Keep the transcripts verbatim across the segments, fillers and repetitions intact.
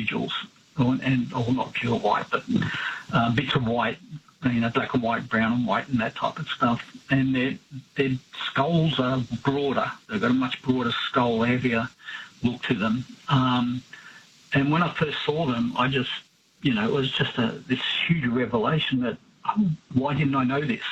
individuals, or, and or not pure white, but uh, bits of white, you know, black and white, brown and white, and that type of stuff. And their their skulls are broader. They've got a much broader skull, heavier look to them. Um, and when I first saw them, I just, you know, it was just a this huge revelation that, oh, why didn't I know this?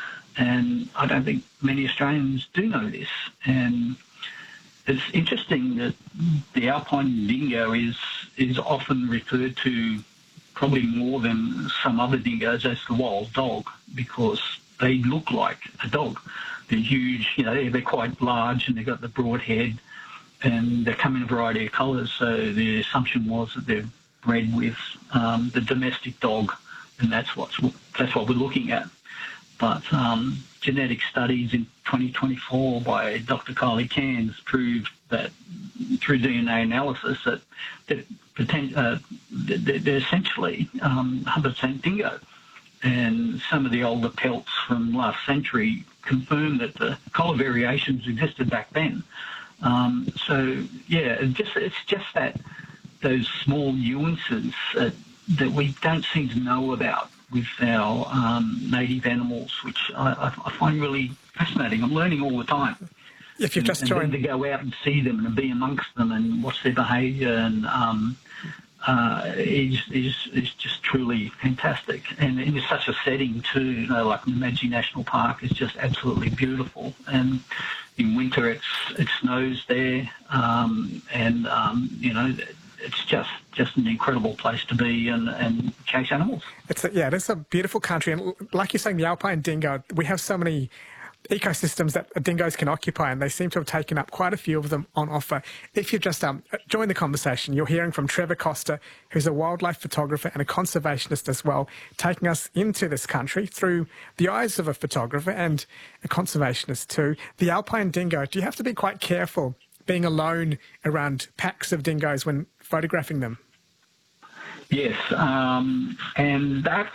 And I don't think many Australians do know this. And it's interesting that the Alpine dingo is is often referred to, probably more than some other dingoes, as the wild dog, because they look like a dog. They're huge, you know, they're quite large, and they've got the broad head, and they come in a variety of colours. So the assumption was that they're bred with um, the domestic dog, and that's what's that's what we're looking at. But um, genetic studies in twenty twenty-four by Doctor Kylie Cairns proved that through D N A analysis that they're, uh, they're essentially um, one hundred percent dingo. And some of the older pelts from last century confirm that the colour variations existed back then. Um, so, yeah, it just, it's just that those small nuances uh, that we don't seem to know about with our um, native animals, which I, I find really fascinating. I'm learning all the time. If you've and, just and joined, then to go out and see them and be amongst them and watch their behaviour and um, uh, is is is just truly fantastic. And in such a setting too, you know, like Namadgi National Park is just absolutely beautiful. And in winter, it's it snows there, um, and um, you know. It's just, just an incredible place to be and, and chase animals. It's a, yeah, it's a beautiful country. And like you're saying, the Alpine dingo, we have so many ecosystems that dingoes can occupy, and they seem to have taken up quite a few of them on offer. If you've just um, joined the conversation, you're hearing from Trevor Coster, who's a wildlife photographer and a conservationist as well, taking us into this country through the eyes of a photographer and a conservationist too. The Alpine dingo, do you have to be quite careful being alone around packs of dingoes when photographing them? Yes, um, and that's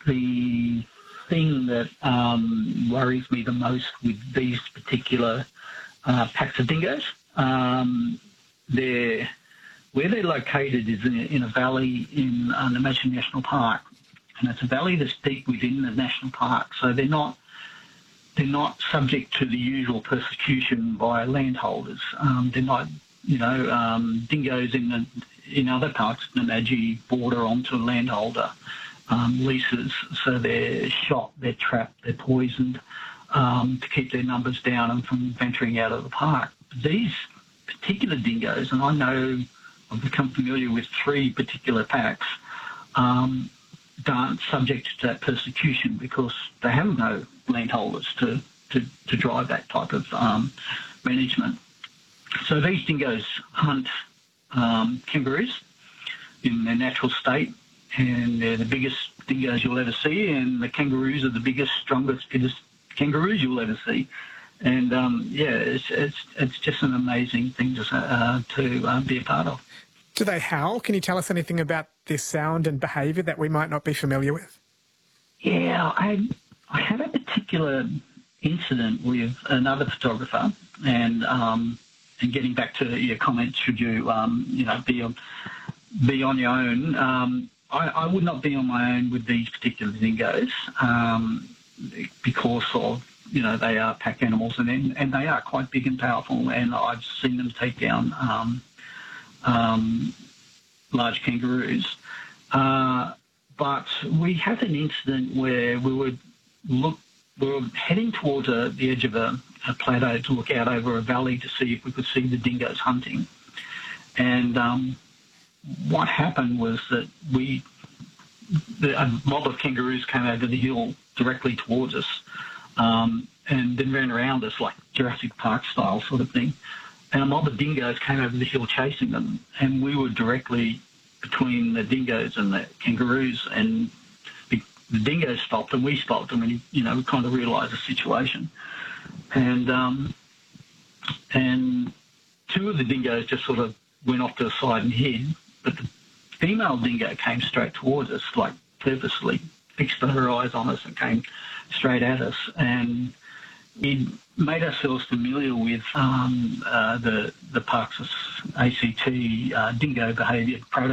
the thing that um, worries me the most with these particular uh, packs of dingoes. Um, they're, where they're located is in a, in a valley in uh, Namadgi National Park, and it's a valley that's deep within the national park, so they're not they're not subject to the usual persecution by landholders. Um, they're not, you know, um, dingoes in the in other parts of Namadgi border onto landholder um, leases, so they're shot, they're trapped, they're poisoned um, to keep their numbers down and from venturing out of the park. These particular dingoes, and I know I've become familiar with three particular packs, um, aren't subject to that persecution because they have no landholders to, to, to drive that type of um, management. So these dingoes hunt um, kangaroos in their natural state, and they're the biggest dingoes you'll ever see, and the kangaroos are the biggest, strongest, fittest kangaroos you'll ever see. And um, yeah, it's, it's it's just an amazing thing to uh, to uh, be a part of. Do they howl? Can you tell us anything about their sound and behaviour that we might not be familiar with? Yeah, I I had a particular incident with another photographer, and um, and getting back to your comments, should you um, you know be on, be on your own? Um, I, I would not be on my own with these particular dingoes um, because of, you know, they are pack animals, and then, and they are quite big and powerful, and I've seen them take down um, um, large kangaroos. Uh, but we had an incident where we would look, we were heading towards a, the edge of a, a plateau to look out over a valley to see if we could see the dingoes hunting. And um, what happened was that we, the, a mob of kangaroos came over the hill directly towards us, um, and then ran around us like Jurassic Park style sort of thing. And a mob of dingoes came over the hill chasing them, and we were directly between the dingoes and the kangaroos, and the, the dingoes stopped and we stopped, and we, you know, we kind of realised the situation. And um, and two of the dingoes just sort of went off to the side and hid, but the female dingo came straight towards us, like purposely fixed her eyes on us and came straight at us. And we made ourselves familiar with um, uh, the, the park's A C T uh, dingo behaviour protocol.